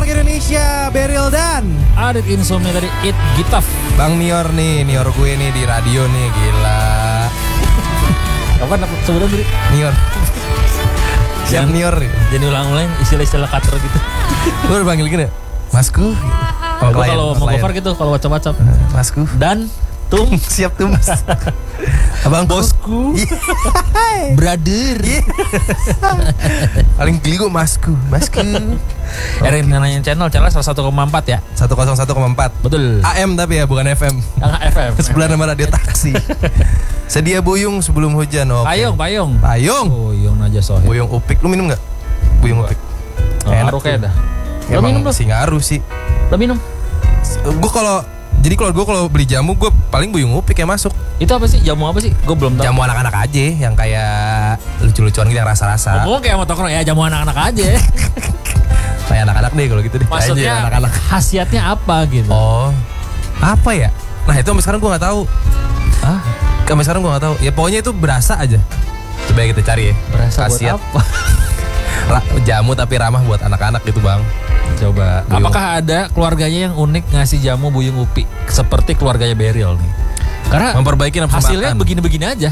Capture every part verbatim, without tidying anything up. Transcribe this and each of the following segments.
Rock Indonesia, Beril dan Adit Insomnia dari It Gitaf. Bang Nior nih, Nior gue nih di radio nih, gila. Kapan dapat sebutan tadi? Nior. Siap Nior nih. Jadi ulang-ulang istilah-istilah cutter gitu. Lu udah panggil gini, Masku. Oh, gue kalau mau cover gitu, kalau WhatsApp-WhatsApp. Masku. Dan Tum. Siap tuh Mas. Abang Bosku. Brother. Paling geli gue Masku. Masku. Erin nanyain channel, channel seratus satu koma empat ya? seratus satu koma empat. Betul. A M tapi ya, bukan F M. Yang F M. Sebelah nama radio taksi. Sedia buyung sebelum hujan. Oke. Payung, payung. Payung. Payung aja sohib. Buyung upik. Lu minum gak? Buyung upik. Oh, ngaruh kayak dah. Lo minum Emang sih ngaruh sih. Lo minum? Gue kalau Jadi kalau gue kalau beli jamu gue paling buyung upik yang masuk. Itu apa sih? Jamu apa sih? Gue belum tahu. Jamu anak-anak aja yang kayak lucu-lucuan gitu yang rasa-rasa. Ngomong kayak mau tokro ya, jamu anak-anak aja. Kayak anak-anak deh kalau gitu deh. Maksudnya aja, anak-anak. khasiatnya apa gitu? Oh, apa ya? Nah itu sampai sekarang gue nggak tahu. Ah, Sampai sekarang gue nggak tahu. Ya pokoknya itu berasa aja. Coba kita cari ya. berasa Khasiat. buat apa? Jamu tapi ramah buat anak-anak gitu bang. Coba. Buyung. Apakah ada keluarganya yang unik ngasih jamu buyung upi seperti keluarganya Beril nih? Karena Memperbaiki nafsu hasilnya makan. begini-begini aja.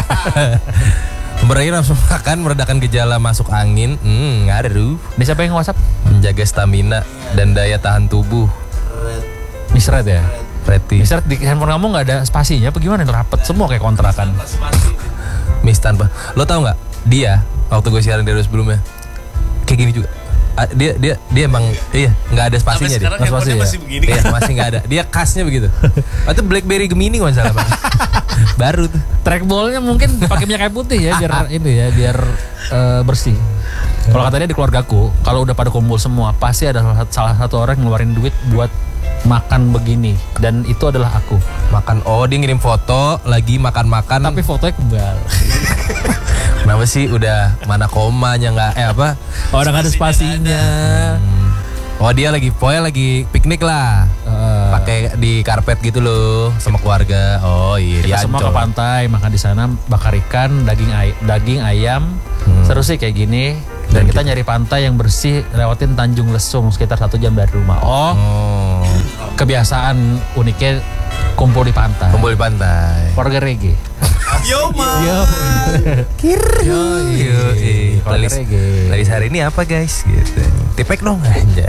Memperbaiki nafsu makan, meredakan gejala masuk angin. Hmm, ngaruh. Ini siapa yang WhatsApp? Menjaga stamina dan daya tahan tubuh. Misret ya? Reti. Misret di handphone kamu nggak ada spasinya? Apa gimana? Rapet semua kayak kontrakan. Mis tanpa. Lo tau nggak? Dia waktu gue siaran di radio sebelumnya kayak gini juga. Ah, dia dia dia emang iya nggak ada spasinya dia. Sampai sekarang Spasi, masih ya? begini. Iya masih nggak ada. Dia khasnya begitu. Itu BlackBerry Gemini kalau nggak salah bang. Baru tuh. Trackballnya mungkin pakai minyak kayu putih ya biar ini ya biar uh, bersih. Kalau katanya di keluargaku kalau udah pada kumpul semua pasti ada salah satu orang yang ngeluarin duit buat makan begini dan itu adalah aku. Makan. Oh dia ngirim foto lagi makan-makan. Tapi fotonya kebal. Kenapa sih udah mana komanya nggak? Eh apa? Oh udah gak ada spasinya. Hmm. Oh dia lagi poya lagi piknik lah. Uh, Pakai di karpet gitu loh sama keluarga. Oh iya dia kita semua ke pantai makan di sana bakar ikan daging ay daging ayam Hmm. seru sih kayak gini dan kita nyari pantai yang bersih lewatin Tanjung Lesung sekitar satu jam dari rumah. Oh, Oh. kebiasaan uniknya kumpul di pantai. Kumpul di pantai. Keluarga reggae. Yo ma. Yo, Kir. Yo, yo, keluarga playlist, reggae. playlist hari ini apa guys? Gitu. Tipek dong anjay.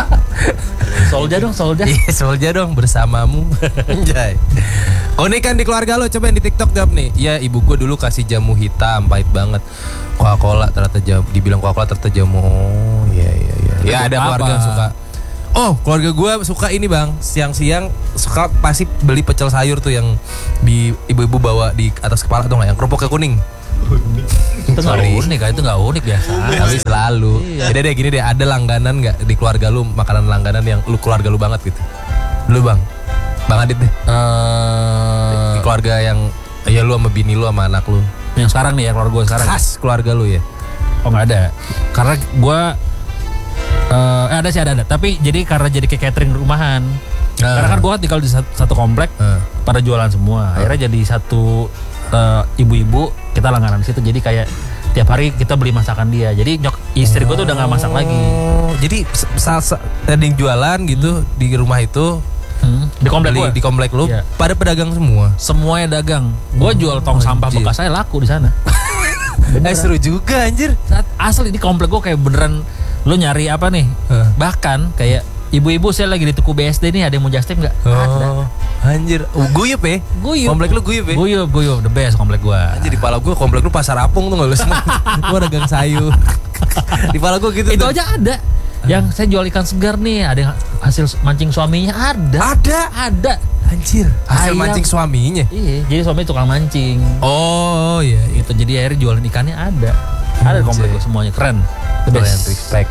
Solja dong, Solja. Iya, Solja dong bersamamu. Anjay. Keunikan di keluarga lo coba yang di TikTok jawab nih. Ya ibu gue dulu kasih jamu hitam pahit banget. Coca-Cola ternyata jamu, dibilang Coca-Cola ternyata jamu. Oh, iya iya iya. Ya ada Apa? keluarga yang suka. Oh, keluarga gue suka ini bang. Siang-siang suka pasti beli pecel sayur tuh yang di ibu-ibu bawa di atas kepala tuh nggak? Yang kerupuknya kuning. Itu nggak Sorry. unik, itu nggak unik biasa. Tapi selalu. Jadi deh gini deh, ada langganan nggak di keluarga lu makanan langganan yang lu keluarga lu banget gitu? Lu bang, bang Adit deh. Eh, Di keluarga yang ya lu sama bini lu sama anak lu. yang sekarang nih ya keluarga gue sekarang. Khas keluarga lu ya. Oh nggak ada, karena gue eh ada sih ada ada. Tapi jadi karena jadi kayak catering rumahan. Ah. Karena kan gue tinggal di satu, satu komplek, Ah. pada jualan semua. Akhirnya jadi satu eh, ibu-ibu kita langganan di situ. Jadi kayak tiap hari kita beli masakan dia. Jadi nyok istri gue tuh udah nggak masak lagi. Oh, jadi saat ada yang jualan gitu di rumah itu Hmm, di komplek di, gue. di komplek lu Iya. pada pedagang semua. Semuanya dagang. Gue jual tong sampah anjir. bekas saya laku di sana. Eh seru juga anjir. Saat asli di komplek gue kayak beneran lo nyari apa nih? Hah. Bahkan kayak ibu-ibu saya lagi di tuku B S D nih, ada yang mau just tip nggak? Ada. Oh, anjir. Oh, guyup ya? Guyup. Komplek lu guyup ya? Guyup, guyup, the best komplek gue. Anjir di pala gue komplek lu pasar apung tuh gak lu semua. Gue dagang sayur. Di pala gue gitu. Itu tuh. aja ada. Yang saya jual ikan segar nih, ada yang hasil mancing suaminya ada. Ada. Ada. Anjir. Hasil Ayam. mancing suaminya. Iya, jadi suami tukang mancing. Oh iya. iya. Itu jadi akhirnya jualan ikannya ada. Ada di komplek gue semuanya, keren. The Keren, best. respect.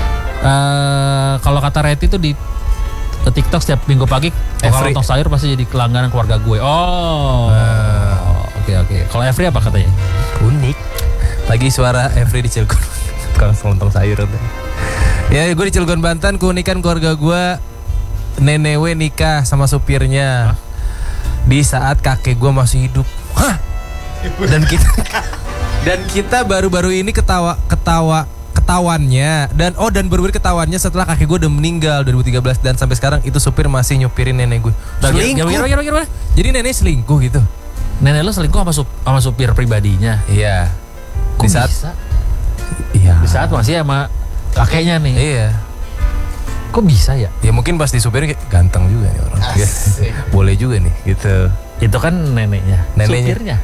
Eh, kalau kata Reti tuh di ke TikTok setiap minggu pagi kalau Every. lontong sayur pasti jadi kelangganan keluarga gue. Oh. Oke oke. Kalau Every apa katanya? Unik. Lagi suara Every di Cilegon. Tukang lontong sayur. Ya gue di Cilegon Banten, keunikan keluarga gue nenewe nikah sama supirnya. Hah? Di saat kakek gue masih hidup. Hah? Dan kita dan kita baru-baru ini ketawa ketawa ketahuannya dan oh dan baru ketahuannya setelah kakek gue udah meninggal dua ribu tiga belas dan sampai sekarang itu supir masih nyupirin nenek gue. Selingkuh. Gimana, gimana, gimana? Jadi nenek selingkuh gitu. Nenek lo selingkuh sama, sup, sama supir pribadinya. Iya. Kok Di saat bisa? Iya. Di saat masih sama kakeknya nih. Iya. Kok bisa ya? Ya mungkin pas disupirin kayak ganteng juga nih orang. Ya, boleh juga nih gitu. Itu kan neneknya. Neneknya. Supirnya.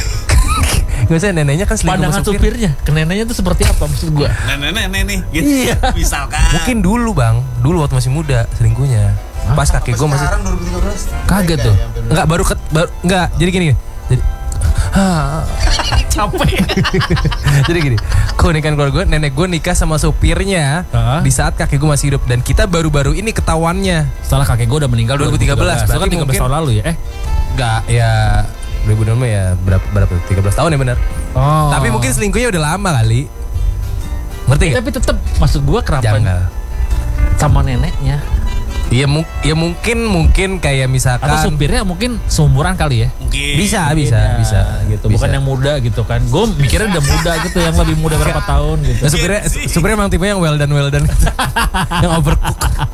Gak usah neneknya kan selingkuh Pandangan sama supir. supirnya ke neneknya tuh seperti apa maksud gua? Nenek-nenek nih gitu. Iya. Misalkan. Mungkin dulu bang, dulu waktu masih muda selingkuhnya. Hah? Pas kakek gue masih Sekarang dua ribu tiga belas. Kaget tuh. enggak baru ket, baru enggak. Jadi gini. Jadi ah. Capek. Jadi gini, keunikan keluarga gue, nenek gue nikah sama supirnya Uh-huh. di saat kakek gue masih hidup dan kita baru-baru ini ketahuannya. Setelah kakek gua udah meninggal dua ribu tiga belas, Itu kan berarti tiga belas mungkin- tahun lalu ya? Eh. Enggak, ya dua ribu enam belas ya berapa berapa tiga belas tahun ya benar. Oh. Tapi mungkin selingkuhnya udah lama kali. Ngerti enggak? tapi tetap maksud gua kenapa Janggal. sama neneknya? Iya mu ya mungkin mungkin kayak misalkan Atau supirnya mungkin seumuran kali ya? Mungkin. bisa bisa Beda, bisa gitu. bisa. Bukan yang muda gitu kan. Gue mikirnya udah muda gitu, yang lebih muda berapa tahun gitu. Nah, supirnya supirnya emang tipe yang well done well done yang overcook.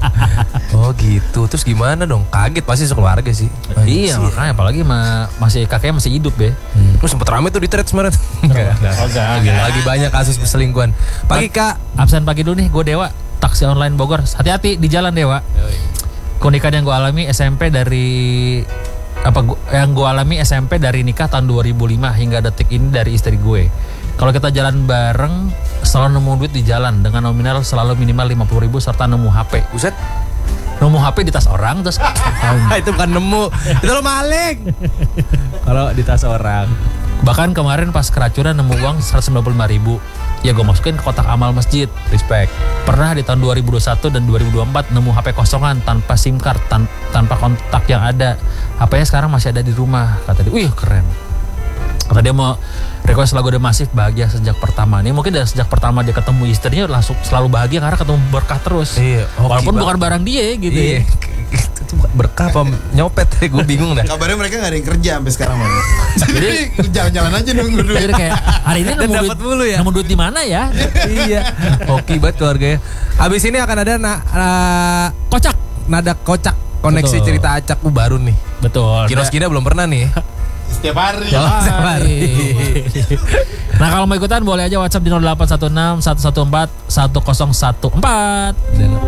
Oh gitu. Terus gimana dong? Kaget pasti sekeluarga sih. Iya, makanya apalagi ma masih kakeknya masih hidup ya. Hmm. Terus sempet rame tuh di threads kemarin. Enggak. Oh, enggak, enggak. Lagi banyak kasus perselingkuhan. Pagi Kak. Absen pagi dulu nih, gue Dewa, taksi online Bogor. Hati-hati di jalan Dewa. Keunikan yang gue alami S M P dari apa gua, yang gue alami S M P dari nikah tahun dua ribu lima hingga detik ini dari istri gue. Kalau kita jalan bareng selalu nemu duit di jalan dengan nominal selalu minimal lima puluh ribu serta nemu H P. Buset. Nemu H P di tas orang terus Itu bukan nemu. Itu lo maling. Kalau di tas orang. bahkan kemarin pas keracunan nemu uang seratus sembilan puluh lima ribu. Ya gue masukin ke kotak amal masjid. Respect. Pernah di tahun dua ribu dua puluh satu dan dua ribu dua puluh empat nemu H P kosongan tanpa SIM card, tan- tanpa kontak yang ada. H P-nya sekarang masih ada di rumah. Kata dia, wih keren. Kata dia mau request lagu The Massive Bahagia Sejak Pertama. Ini mungkin dari sejak pertama dia ketemu istrinya langsung selalu bahagia karena ketemu berkah terus. Iya, hoki Walaupun banget. bukan barang dia gitu. Iya. Ya. Itu berkah apa nyopet? Gue bingung dah. Kabarnya mereka gak ada yang kerja sampai sekarang Bang. Jadi jalan-jalan aja nunggu duit. Jadi kayak hari ini Dan nemu dapat duit, mulu ya? nemu duit di mana ya? Iya. Hoki banget keluarganya. Habis ini akan ada na na- Kocak. nada kocak koneksi Betul. cerita acak uh, baru nih. Betul. Kinos Kina belum pernah nih. Setiap hari. Oh, setiap hari. Nah kalau mau ikutan boleh aja WhatsApp di nol delapan satu enam satu satu empat satu nol satu empat.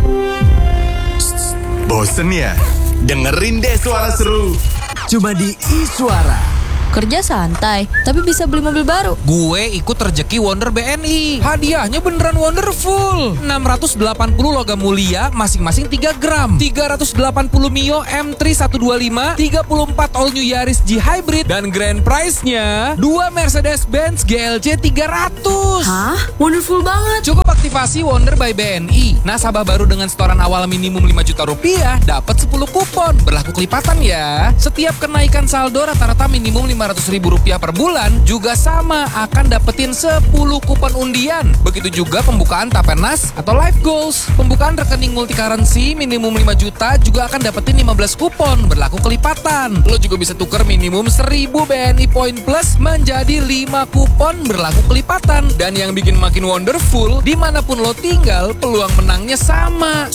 Bosen ya? Dengerin deh suara seru. Cuma di Iswara. Kerja santai, tapi bisa beli mobil baru. Gue ikut rezeki Wonder B N I. Hadiahnya beneran wonderful. enam ratus delapan puluh logam mulia, masing-masing tiga gram. tiga ratus delapan puluh Mio M tiga seratus dua puluh lima, tiga puluh empat All New Yaris G Hybrid. Dan grand prize-nya dua Mercedes-Benz G L C tiga ratus. Hah? Wonderful banget. Cukup aktivasi Wonder by B N I. Nasabah baru dengan setoran awal minimum lima juta rupiah dapat sepuluh kupon. Berlaku kelipatan ya. Setiap kenaikan saldo rata-rata minimum lima ratus ribu rupiah per bulan juga sama akan dapetin sepuluh kupon undian. Begitu juga pembukaan Tapenas atau Life Goals. Pembukaan rekening multi currency minimum lima juta juga akan dapetin lima belas kupon. Berlaku kelipatan. Lo juga bisa tuker minimum seribu B N I Point Plus menjadi lima kupon berlaku kelipatan. Dan yang bikin makin wonderful, dimanapun lo tinggal, peluang menangnya sama.